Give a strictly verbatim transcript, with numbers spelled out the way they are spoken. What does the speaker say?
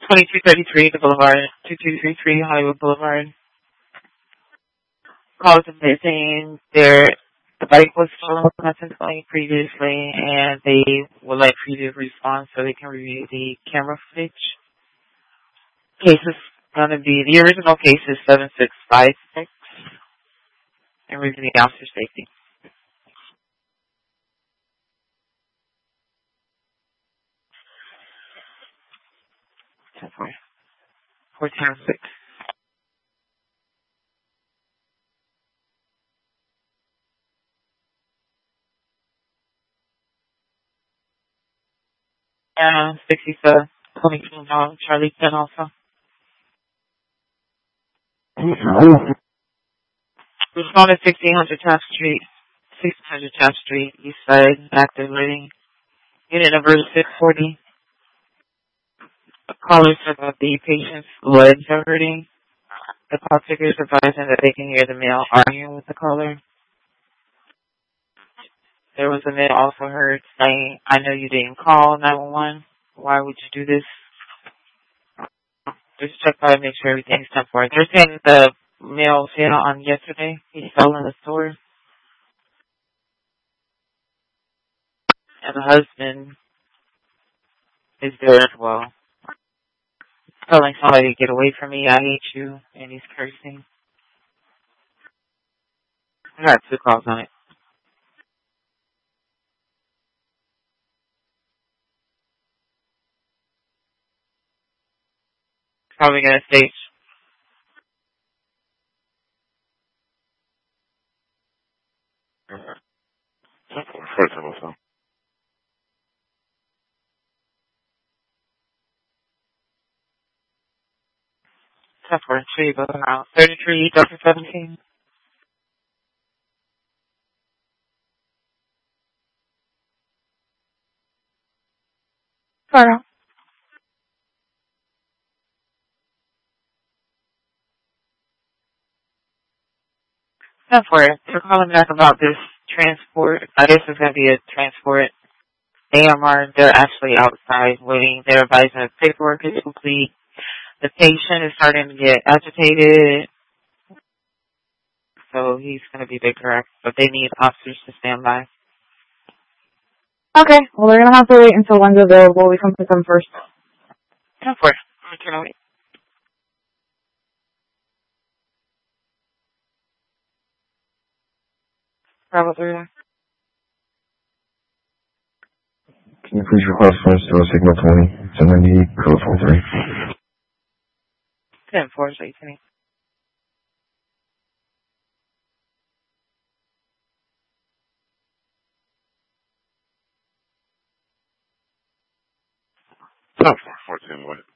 twenty-two thirty-three, the Boulevard, two two three three Hollywood Boulevard. Calls are missing. Their the bike was stolen from us previously, and they would like for you to respond so they can review the camera footage. Case is going to be, the original case is seven six five six, and review the officer safety. four ten six. And sixty-seven twenty-two dollars Charlie ten also. Respond to sixteen hundred Taft Street, sixteen hundred Taft Street, East Side, active living. Unit number six forty. The caller said that the patient's legs are hurting. The call taker is advising that they can hear the male arguing with the caller. There was a male also heard saying, I know you didn't call nine one one. Why would you do this? Just check by and make sure everything's temporary. They're saying the male said on yesterday, he fell in the store. And the husband is there as well. Telling somebody, get away from me, I hate you, and he's cursing. I got two calls on it. Probably gonna stage. First time also. Tough for a tree, but around thirty-three, Delta seventeen. Hello. Tough for it. We're calling back about this transport. I guess it's gonna be a transport. A M R, they're actually outside waiting. They're advising the paperwork is complete. The patient is starting to get agitated, so he's going to be big correct, but they need officers to stand by. Okay, well, they're going to have to wait until one's available. We can put them first. Ten four. I'm going to wait. Bravo three. Can you please request for us to a signal twenty, seven ninety-eight, code four three? Ten four, so you can. Ten four, fourteen, what?